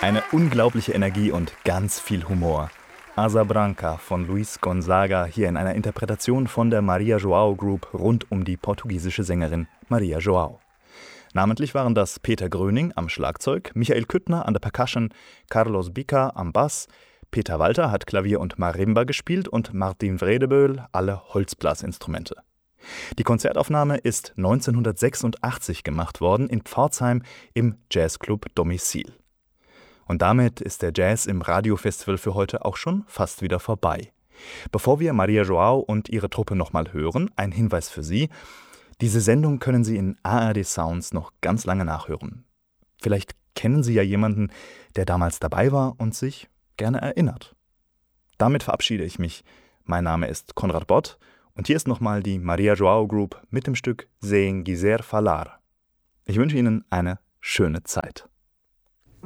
Eine unglaubliche Energie und ganz viel Humor. Asa Branca von Luis Gonzaga hier in einer Interpretation von der Maria João Group rund um die portugiesische Sängerin Maria João. Namentlich waren das Peter Gröning am Schlagzeug, Michael Küttner an der Percussion, Carlos Bica am Bass, Peter Walter hat Klavier und Marimba gespielt und Martin Vredeböhl alle Holzblasinstrumente. Die Konzertaufnahme ist 1986 gemacht worden in Pforzheim im Jazzclub Domizil. Und damit ist der Jazz im Radiofestival für heute auch schon fast wieder vorbei. Bevor wir Maria João und ihre Truppe nochmal hören, ein Hinweis für Sie. Diese Sendung können Sie in ARD Sounds noch ganz lange nachhören. Vielleicht kennen Sie ja jemanden, der damals dabei war und sich gerne erinnert. Damit verabschiede ich mich. Mein Name ist Konrad Bott und hier ist nochmal die Maria João Group mit dem Stück Sem Quiser Falar. Ich wünsche Ihnen eine schöne Zeit.